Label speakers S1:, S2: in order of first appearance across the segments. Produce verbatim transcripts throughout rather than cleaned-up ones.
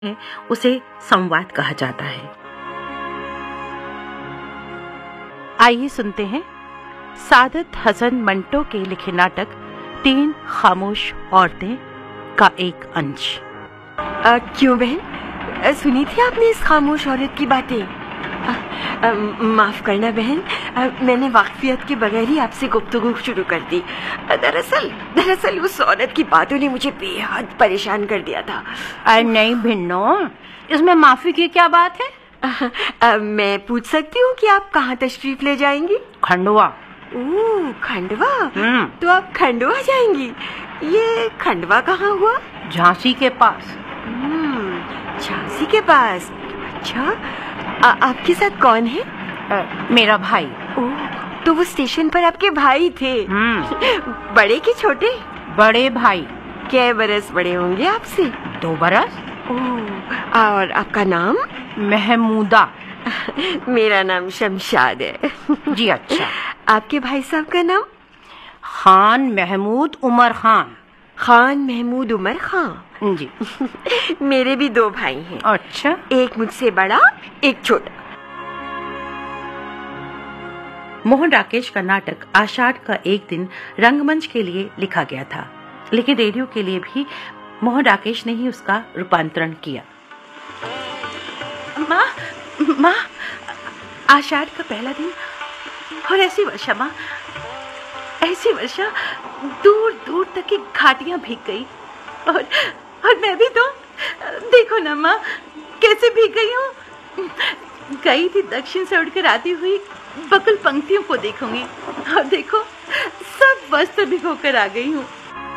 S1: उसे संवाद कहा जाता है। आइए सुनते हैं सादत हसन मंटो के लिखे नाटक तीन खामोश औरतें का एक अंश।
S2: आ, क्यों बहन, आ, सुनी थी आपने इस खामोश औरत की बातें? आ, आ, माफ करना बहन, आ, मैंने वाकफियत के बगैर ही आपसे गुफ्तगू शुरू कर दी। दरअसल दरअसल उस औरत की बातों ने मुझे बेहद परेशान कर दिया था।
S1: अरे नहीं भिन्नो, इसमें माफी की क्या बात है?
S2: आ, आ, मैं पूछ सकती हूँ कि आप कहाँ तशरीफ ले जाएंगी?
S1: खंडवा।
S2: ओह, खंडवा? तो आप खंडवा जाएंगी? ये खंडवा कहाँ हुआ?
S1: झांसी के पास।
S2: झांसी के पास? अच्छा, आ, आपके साथ कौन है?
S1: आ, मेरा भाई।
S2: ओह, तो वो स्टेशन पर आपके भाई थे? बड़े कि छोटे?
S1: बड़े भाई।
S2: क्या बरस बड़े होंगे आपसे?
S1: दो बरस।
S2: ओह, और आपका नाम?
S1: महमूदा।
S2: मेरा नाम शमशाद है।
S1: जी अच्छा।
S2: आपके भाई साहब का नाम?
S1: खान महमूद उमर खान।
S2: खान महमूद उमर खान?
S1: जी।
S2: मेरे भी दो भाई हैं।
S1: अच्छा।
S2: एक मुझसे बड़ा, एक छोटा।
S1: मोहन राकेश का नाटक आषाढ़ का एक दिन रंगमंच के लिए लिखा गया था, लेकिन रेडियो के लिए भी मोहन राकेश ने ही उसका रूपांतरण किया। माँ, माँ, आषाढ़ का पहला दिन और ऐसी वर्षा, माँ, ऐसी वर्षा, दूर दूर तक की घाटियां भीग गई और और मैं भी तो, देखो ना माँ, कैसे भीग गई हूँ। गई थी दक्षिण से उड़कर आती हुई बकुल पंक्तियों को देखूंगी और देखो सब वस्त्र भिगो कर आ गई हूँ।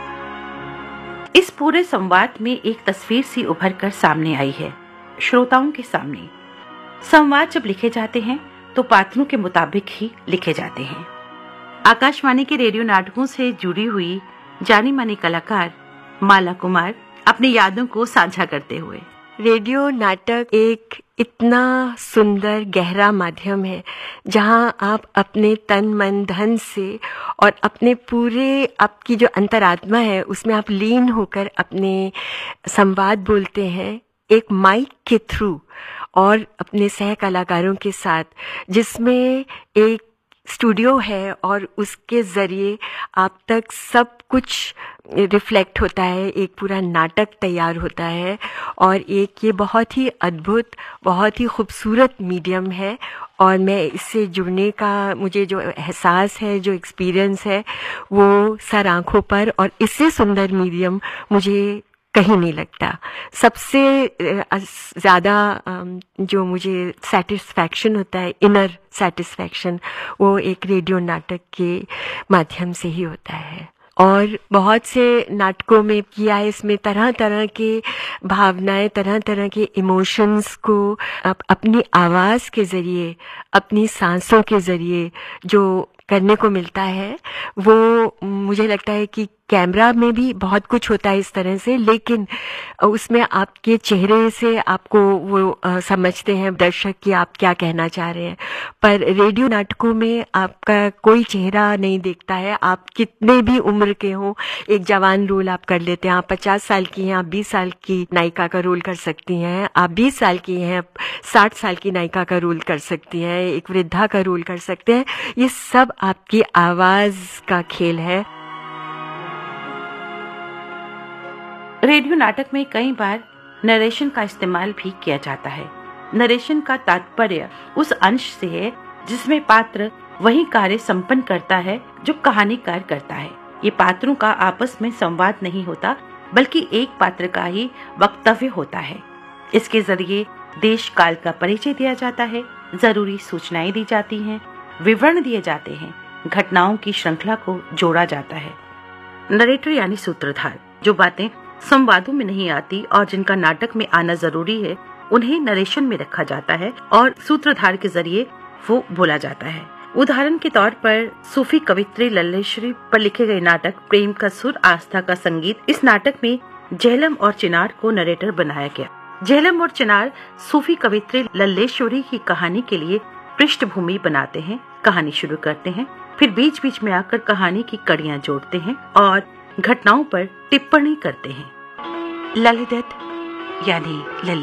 S1: इस पूरे संवाद में एक तस्वीर सी उभर कर सामने आई है श्रोताओं के सामने। संवाद जब लिखे जाते हैं तो पात्रों के मुताबिक ही लिखे जाते हैं। आकाशवाणी के रेडियो नाटकों से जुड़ी हुई जानी मानी कलाकार माला कुमार अपनी यादों को साझा करते हुए,
S2: रेडियो नाटक एक इतना सुंदर गहरा माध्यम है जहां आप अपने तन मन धन से और अपने पूरे, आपकी जो अंतरात्मा है उसमें आप लीन होकर अपने संवाद बोलते हैं एक माइक के थ्रू और अपने सह कलाकारों के साथ, जिसमें एक स्टूडियो है और उसके ज़रिए आप तक सब कुछ रिफ्लेक्ट होता है, एक पूरा नाटक तैयार होता है। और एक ये बहुत ही अद्भुत, बहुत ही खूबसूरत मीडियम है और मैं इससे जुड़ने का मुझे जो एहसास है, जो एक्सपीरियंस है, वो सर आँखों पर, और इससे सुंदर मीडियम मुझे कहीं नहीं लगता। सबसे ज़्यादा जो मुझे सेटिस्फैक्शन होता है, इनर सेटिस्फैक्शन, वो एक रेडियो नाटक के माध्यम से ही होता है। और बहुत से नाटकों में किया है, इसमें तरह तरह के भावनाएं, तरह तरह के इमोशंस को अप, अपनी आवाज़ के ज़रिए, अपनी सांसों के ज़रिए जो करने को मिलता है, वो मुझे लगता है कि कैमरा में भी बहुत कुछ होता है इस तरह से, लेकिन उसमें आपके चेहरे से आपको वो आ, समझते हैं दर्शक कि आप क्या कहना चाह रहे हैं। पर रेडियो नाटकों में आपका कोई चेहरा नहीं देखता है, आप कितने भी उम्र के हों, एक जवान रोल आप कर लेते हैं। आप पचास साल की हैं, आप बीस साल की नायिका का रोल कर सकती हैं, आप बीस साल की हैं, साठ साल की नायिका का रोल कर सकती हैं, एक वृद्धा का रोल कर सकते हैं। ये सब आपकी आवाज का खेल है।
S1: रेडियो नाटक में कई बार नरेशन का इस्तेमाल भी किया जाता है। नरेशन का तात्पर्य उस अंश से है जिसमें पात्र वही कार्य संपन्न करता है जो कहानीकार करता है। ये पात्रों का आपस में संवाद नहीं होता, बल्कि एक पात्र का ही वक्तव्य होता है। इसके जरिए देश काल का परिचय दिया जाता है, जरूरी सूचनाएं दी जाती हैं, विवरण दिए जाते हैं, घटनाओं की श्रृंखला को जोड़ा जाता है। नरेटर यानी सूत्रधार, जो बातें संवादों में नहीं आती और जिनका नाटक में आना जरूरी है, उन्हें नरेशन में रखा जाता है और सूत्रधार के जरिए वो बोला जाता है। उदाहरण के तौर पर सूफी कवित्री लल्लेश्वरी पर लिखे गए नाटक प्रेम का सुर आस्था का संगीत, इस नाटक में झेलम और चिनार को नरेटर बनाया गया। झेलम और चिनार सूफी कवित्री लल्लेश्वरी की कहानी के लिए पृष्ठभूमि बनाते हैं, कहानी शुरू करते हैं, फिर बीच बीच में आकर कहानी की कड़ियां जोड़ते हैं और घटनाओं पर टिप्पणी करते हैं।
S2: ललित,
S1: यानी लल्ला।